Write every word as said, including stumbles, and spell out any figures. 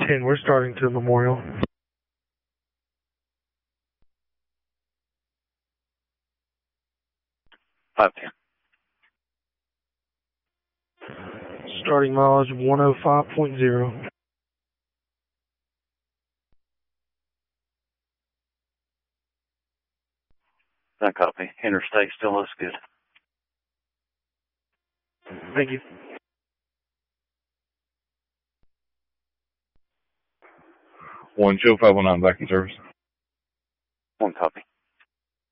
ten, we're starting to Memorial. five ten. Starting mileage one oh five point zero. That copy. Interstate still looks good. Thank you. One, show five one nine back in service. One copy.